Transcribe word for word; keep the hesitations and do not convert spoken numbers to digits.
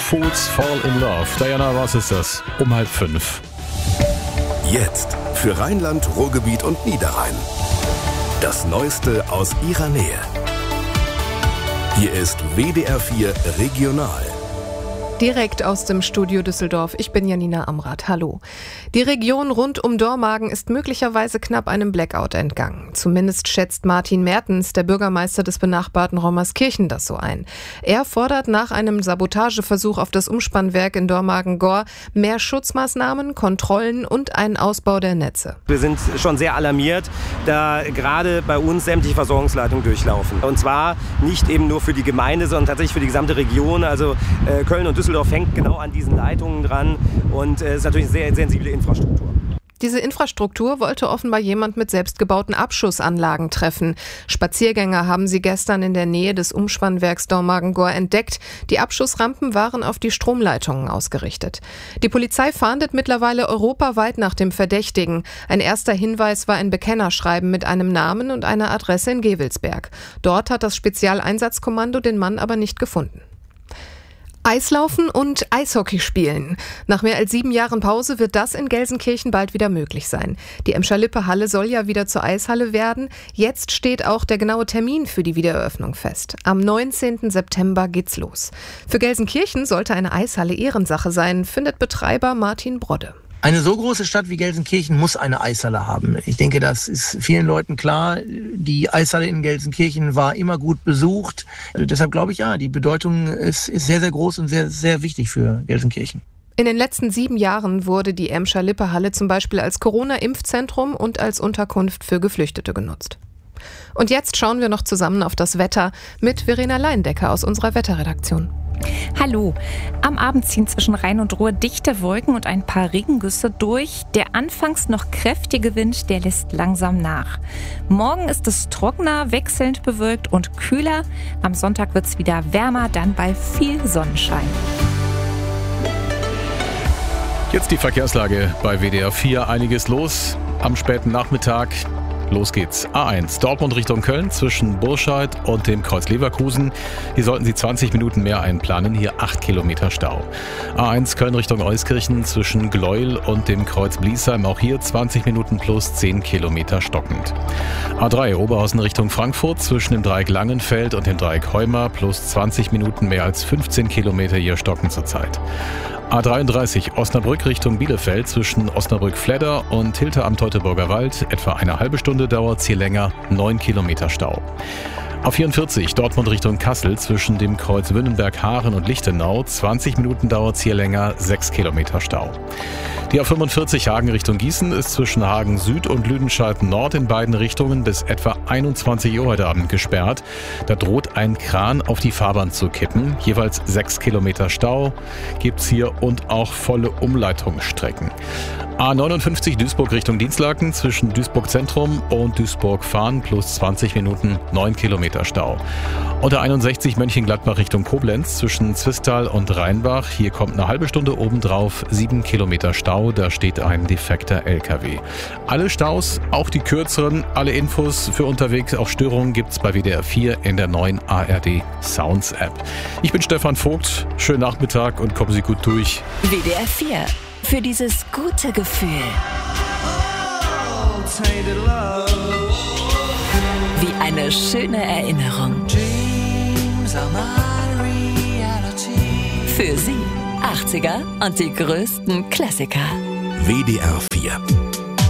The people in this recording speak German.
Fools Fall in Love. Diana, was ist das? Um halb fünf. Jetzt für Rheinland, Ruhrgebiet und Niederrhein. Das Neueste aus ihrer Nähe. Hier ist W D R vier Regional. Direkt aus dem Studio Düsseldorf. Ich bin Janina Amrath. Hallo. Die Region rund um Dormagen ist möglicherweise knapp einem Blackout entgangen. Zumindest schätzt Martin Mertens, der Bürgermeister des benachbarten Rommerskirchen, das so ein. Er fordert nach einem Sabotageversuch auf das Umspannwerk in Dormagen-Gor mehr Schutzmaßnahmen, Kontrollen und einen Ausbau der Netze. Wir sind schon sehr alarmiert, da gerade bei uns sämtliche Versorgungsleitungen durchlaufen. Und zwar nicht eben nur für die Gemeinde, sondern tatsächlich für die gesamte Region. Also äh, Köln und Düsseldorf Düsseldorf hängt genau an diesen Leitungen dran und es äh, ist natürlich eine sehr sensible Infrastruktur. Diese Infrastruktur wollte offenbar jemand mit selbstgebauten Abschussanlagen treffen. Spaziergänger haben sie gestern in der Nähe des Umspannwerks Dormagen-Gor entdeckt. Die Abschussrampen waren auf die Stromleitungen ausgerichtet. Die Polizei fahndet mittlerweile europaweit nach dem Verdächtigen. Ein erster Hinweis war ein Bekennerschreiben mit einem Namen und einer Adresse in Gevelsberg. Dort hat das Spezialeinsatzkommando den Mann aber nicht gefunden. Eislaufen und Eishockey spielen. Nach mehr als sieben Jahren Pause wird das in Gelsenkirchen bald wieder möglich sein. Die Emscher-Lippe-Halle soll ja wieder zur Eishalle werden. Jetzt steht auch der genaue Termin für die Wiedereröffnung fest. Am neunzehnten September geht's los. Für Gelsenkirchen sollte eine Eishalle Ehrensache sein, findet Betreiber Martin Brodde. Eine so große Stadt wie Gelsenkirchen muss eine Eishalle haben. Ich denke, das ist vielen Leuten klar. Die Eishalle in Gelsenkirchen war immer gut besucht. Also deshalb glaube ich, ja, die Bedeutung ist, ist sehr, sehr groß und sehr, sehr wichtig für Gelsenkirchen. In den letzten sieben Jahren wurde die Emscher-Lippe-Halle zum Beispiel als Corona-Impfzentrum und als Unterkunft für Geflüchtete genutzt. Und jetzt schauen wir noch zusammen auf das Wetter mit Verena Leindecker aus unserer Wetterredaktion. Hallo. Am Abend ziehen zwischen Rhein und Ruhr dichte Wolken und ein paar Regengüsse durch. Der anfangs noch kräftige Wind, der lässt langsam nach. Morgen ist es trockener, wechselnd bewölkt und kühler. Am Sonntag wird es wieder wärmer, dann bei viel Sonnenschein. Jetzt die Verkehrslage bei W D R vier. Einiges los am späten Nachmittag. Los geht's. A eins, Dortmund Richtung Köln zwischen Burscheid und dem Kreuz Leverkusen. Hier sollten Sie zwanzig Minuten mehr einplanen, hier acht Kilometer Stau. A eins, Köln Richtung Euskirchen zwischen Gleuel und dem Kreuz Bliesheim. Auch hier zwanzig Minuten plus zehn Kilometer stockend. A drei, Oberhausen Richtung Frankfurt zwischen dem Dreieck Langenfeld und dem Dreieck Heuma plus zwanzig Minuten mehr als fünfzehn Kilometer hier stocken zurzeit. A dreiunddreißig, Osnabrück Richtung Bielefeld zwischen Osnabrück-Fledder und Hilter am Teutoburger Wald. Etwa eine halbe Stunde dauert es hier länger, neun Kilometer Stau. A vierundvierzig, Dortmund Richtung Kassel zwischen dem Kreuz Wünnenberg-Haaren und Lichtenau. zwanzig Minuten dauert es hier länger, sechs Kilometer Stau. Die A fünfundvierzig, Hagen Richtung Gießen ist zwischen Hagen Süd und Lüdenscheid Nord in beiden Richtungen bis etwa einundzwanzig Uhr heute Abend gesperrt. Da droht ein Kran auf die Fahrbahn zu kippen. Jeweils sechs Kilometer Stau gibt's hier und auch volle Umleitungsstrecken. A neunundfünfzig, Duisburg Richtung Dinslaken zwischen Duisburg Zentrum und Duisburg Fahren plus zwanzig Minuten, neun Kilometer Stau. Und der einundsechzig, Mönchengladbach Richtung Koblenz zwischen Zwistal und Rheinbach. Hier kommt eine halbe Stunde obendrauf, sieben Kilometer Stau. Da steht ein defekter L K W. Alle Staus, auch die kürzeren, alle Infos für unterwegs, auch Störungen gibt's bei W D R vier in der neuen A R D Sounds App. Ich bin Stefan Vogt. Schönen Nachmittag und kommen Sie gut durch. W D R vier. Für dieses gute Gefühl. Wie eine schöne Erinnerung. Für Sie achtziger und die größten Klassiker. W D R vier.